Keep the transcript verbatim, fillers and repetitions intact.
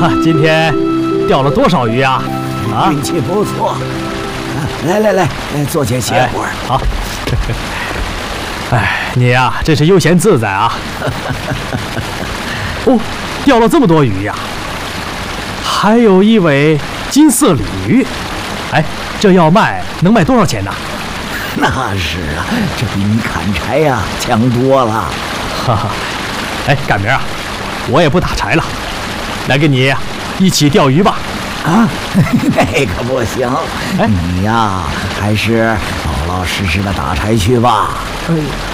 哈，今天钓了多少鱼啊？啊， 运气不错。来来来，坐下歇会儿。 好。哎，你呀、啊，真是悠闲自在啊！哦，钓了这么多鱼呀、啊，还有一尾金色鲤鱼。哎，这要卖能卖多少钱呢？ 那是啊，这比你砍柴呀、啊、强多了。 哈哈，哎，赶明儿啊，我也不打柴了，来跟你一起钓鱼吧。 啊，那可不行！哎，你呀，还是老老实实的打柴去吧。 哎，